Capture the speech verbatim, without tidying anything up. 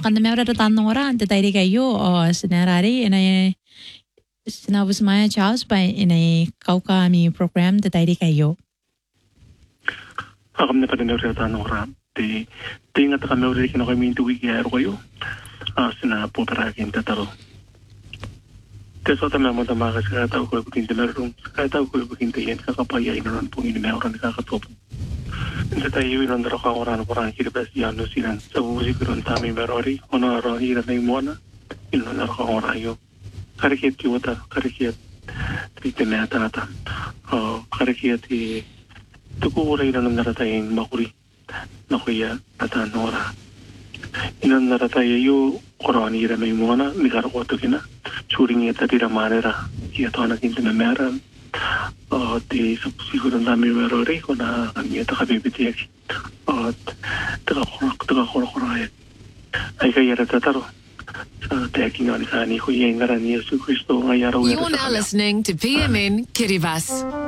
kan de mevra tanong orang te tairi kayo o senarari inay sinabos maya Charles pa inay kauka mi program te tairi kayo. Akam na pa rin mevra tanong orang te tingat ka mevra kino kami tuwi kaya kayo sina putarakin tataro. Teso ta memang ta makas ka tao ko bukin te meron ka tao ko bukin te yan kakapaya inon pong ini meron nakakatopo. Sa tayo inon daro ka oran oran kiribas yano sinan sa busi kiron tami merori ono ro hira na imona inon daro ka oran yo karikiet ki wata karikiet trite na tata o karikiet i tuku ura inon daro tayo makuri nakuya ata nora inon daro tayo yo oran hira na imona nikaro ko to kina churing eta tira marera kia to na kinta meran o di siguro dami merori ko na kanya ta kabibiti aki o taga korak taga korak korak ay kaya tataro sa teking ani sa ni ko yung ngaran ni Yesu Kristo ngayaraw. You're now listening to P M N Kiribati.